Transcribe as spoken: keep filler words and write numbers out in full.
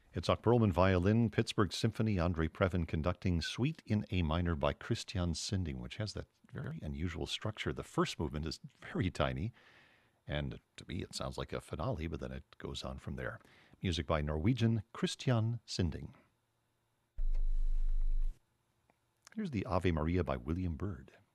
It's Itzhak Perlman violin, Pittsburgh Symphony, Andre Previn conducting, Suite in A minor by Christian Sinding, which has that very unusual structure. The first movement is very tiny, and to me it sounds like a finale, but then it goes on from there. Music by Norwegian Christian Sinding. Here's the Ave Maria by William Byrd.